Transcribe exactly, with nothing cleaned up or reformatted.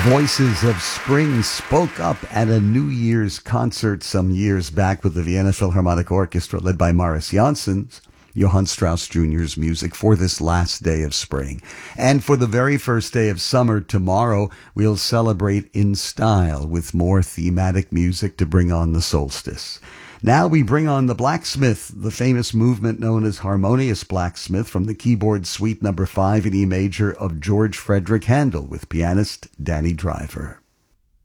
Voices of Spring spoke up at a New Year's concert some years back with the Vienna Philharmonic Orchestra led by Morris Janssens, Johann Strauss Junior's music for this last day of spring. And for the very first day of summer, tomorrow, we'll celebrate in style with more thematic music to bring on the solstice. Now we bring on the Blacksmith, the famous movement known as Harmonious Blacksmith, from the keyboard suite number five in E major of George Frederick Handel with pianist Danny Driver.